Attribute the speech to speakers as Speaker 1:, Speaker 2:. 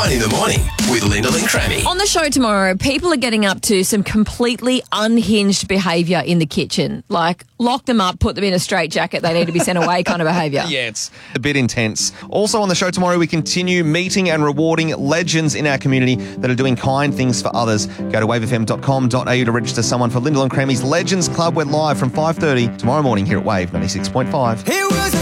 Speaker 1: Wine in the Morning with Lyndall and Crammy.
Speaker 2: On the show tomorrow, people are getting up to some completely unhinged behaviour in the kitchen. Like, lock them up, put them in a straitjacket, they need to be sent away kind of behaviour.
Speaker 3: Yeah, it's a bit intense. Also on the show tomorrow, we continue meeting and rewarding legends in our community that are doing kind things for others. Go to wavefm.com.au to register someone for Lyndall and Crammy's Legends Club. We're live from 5:30 tomorrow morning here at Wave 96.5.
Speaker 4: It was